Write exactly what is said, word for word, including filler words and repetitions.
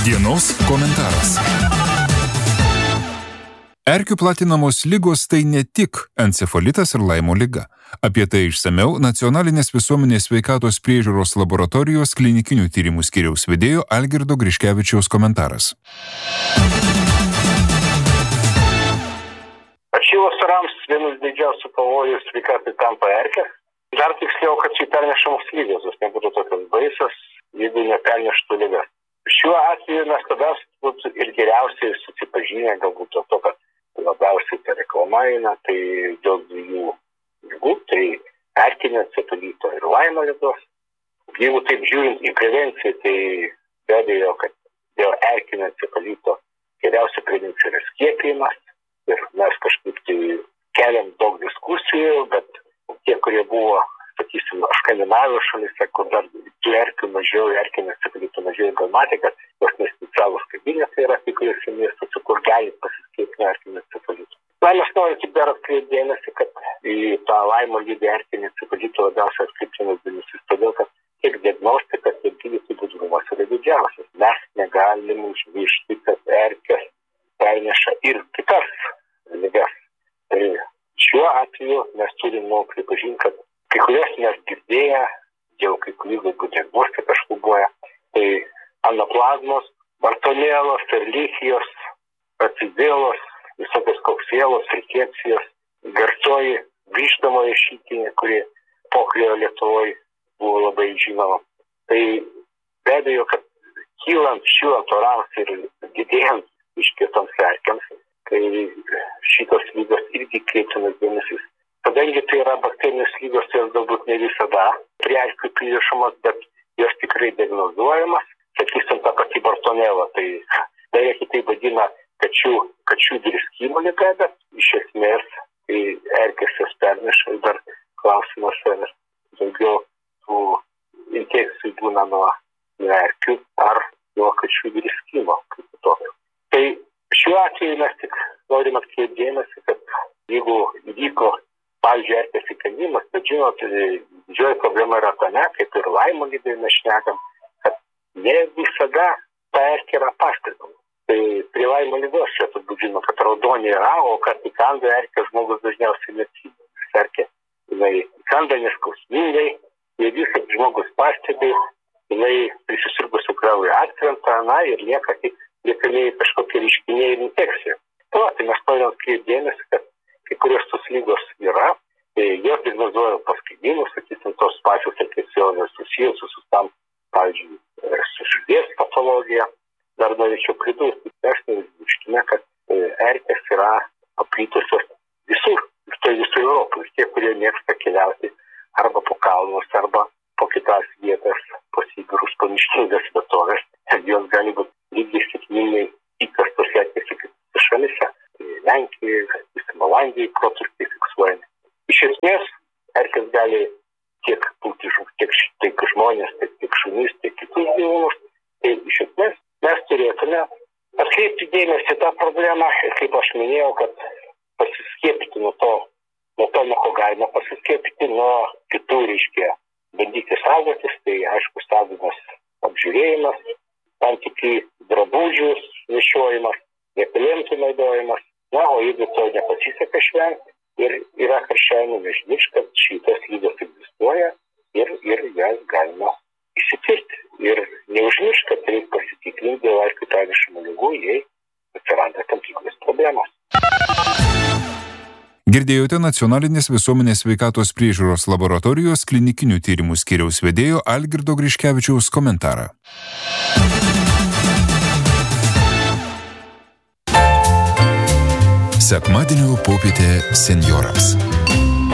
Dienos komentaras. Erkių platinamos ligos tai ne tik encefalitas ir Laimo liga. Apie tai išsamiau Nacionalinės visuomenės sveikatos priežiūros laboratorijos klinikinių tyrimų skyriaus vedėjo Algirdo Griškevičiaus komentaras. Atšilus orams vienas didžiausių pavojų sveikatai tampa erkės. Dar tiksliau, kad čia pernešamos lygos, jos nebūtų tokios baisios, jeigu neperneštų ligas. Šiuo atveju mes tada būtų ir geriausiai susipažinę, galbūt dėl to, kad labiausiai ta reklama eina, tai dėl dviejų ligų, tai erkinio encefalito ir Laimo ligos. Jeigu taip žiūrint į prevenciją, tai be abejo, kad dėl erkinio encefalito geriausia prevencija yra skiepijimas. Ir mes kažkaip tai keliam daug diskusijų, bet tie, kurie buvo, sakysim, Skandinavijos šalyse, kur dar tų erkių mažiau, erkinio encefalito mažiau, gal matė, kad jos nespecialūs kabinetai yra kai kuriuose miestuose, kur gali pasiskiepyti nuo erkinio encefalito. Na, mes norime tik dar atkreipti dėmesį, kad į tą Laimo ligą erkinio encefalito labiausiai atkreiptinas dėmesys, todėl kad tiek diagnostika, tiek gydytojų budrumas yra didžiausias. Mes negalim užmiršti, kad erkės perneša ir kitas ligas. Tai šiuo atveju mes turime pripažinti, kad kai kurios mes girdėję, dėl kai kurių galbūt diagnostika šlubuoja, tai anaplazmos, bartonėlos, erlichijos, acidėlos, visokios koksėlos, rikėcijos, garsioji grįžtamoji šytinė, kuri poklėjo Lietuvoje buvo labai žinoma. Tai be abejo, kad kylant šiuo orams ir didėjant iškvietoms erkėms, kai šitos lygos irgi kreiptinas dėmesys. Kadangi tai yra bakterinės lygos, jos galbūt ne visada prie erkių pririšamos, bet jos tikrai diagnozuojamas. Sakysim, ta pati bartonėla, tai beje kitaip vadina kačių, kačių driskimo liga, bet iš esmės tai erkės jas perneša ir dar klausimas, ar daugiau tų infekcijų būna nuo erkių ar nuo kačių driskimo kaip tokio. Tai šiuo atveju mes tik norim atkreipti dėmesį, kad jeigu įvyko, pavyzdžiui, erkės įkandimas, bet žinot, didžioji problema yra tame, kaip ir Laimo lygai mes šnekam, kad ne visada ta erkė yra pastebima. Tai prie Laimo lygos čia turbūt žino, kad raudonė yra, o kad įkanda erkė žmogus dažniausiai neatsibūna. Erkė, jinai įkanda neskausmingai, jei visas žmogus pastebi, jinai prisisirgusių kraujo atkrenta, na ir lieka tik liekamiai kažkokie reiškiniai ir infekcija. To, tai mes norim atkreipti dėmesį, kad kai kurios tos lygos yra, tai jos diagnozuoja pas kaimynus, sakysim, tos pačios infekcijos susijusios su tam, pavyzdžiui, su širdies patologija. Dar norėčiau pridurti, aš neužmirškime, kad erkės yra paplitusios visur, ir tai visur Europoje. Tie, kurie mėgsta keliauti arba po kalnus, arba po kitas vietas, po Sibirus, po miškingas vietovės, jos gali būti lygiai sėkmingai įkastos erkės į kitose šalyse. Lenkijoje, Olandijoje protrūkiai fiksuojami. Iš esmės, erkės gali tiek būti tiek, tiek žmonės, tiek, tiek šunys, tiek kitus gyvūnus. Tai iš esmės mes turėtume atkreipti dėmesį tą problemą ir kaip aš minėjau, kad pasiskiepyti nuo to, nuo to, nuo ko galima pasiskiepyti, nuo kitų reiškia bandyti saugotis, tai aišku saugomas apžiūrėjimas, tam tikri drabužių nešiojimas, repellentų naudojimas. Na, o jeigu to nepasiseka išvengti ir yra karščiavimo nežiniš, kad šitos lygos egzistuoja ir, ir jas galima įsitirti. Ir neužmiršti, kad reikia pasitikrinti dėl erkių pernešamų ligų, jei atsiranda tam tikros problemos. Girdėjote Nacionalinės visuomenės sveikatos priežiūros laboratorijos klinikinių tyrimų skyriaus vedėjo Algirdo Griškevičiaus komentarą. Sekmadienio popietė senjorams.